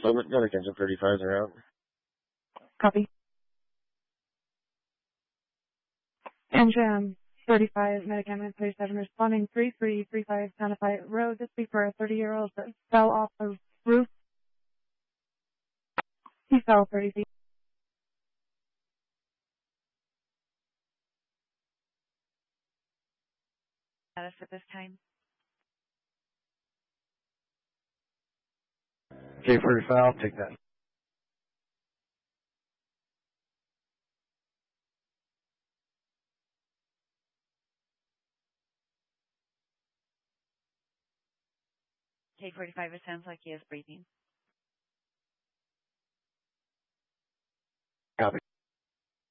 Medications 35s are out. Copy. Amtram 35, Medicament 37, responding 3335 Santa Fe Road. This be for a 30-year-old that fell off the roof. He fell 30 feet. Status at this time. K45, I'll take that. K45, it sounds like he is breathing. Copy.